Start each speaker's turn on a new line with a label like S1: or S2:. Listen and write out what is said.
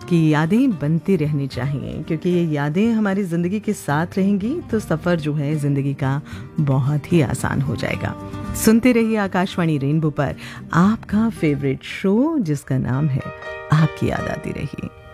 S1: की यादें बनती रहनी चाहिए, क्योंकि ये यादें हमारी ज़िंदगी के साथ रहेंगी तो सफ़र जो है ज़िंदगी का बहुत ही आसान हो जाएगा। सुनते रहिए आकाशवाणी रेनबो पर आपका फेवरेट शो जिसका नाम है आपकी याद आती रही।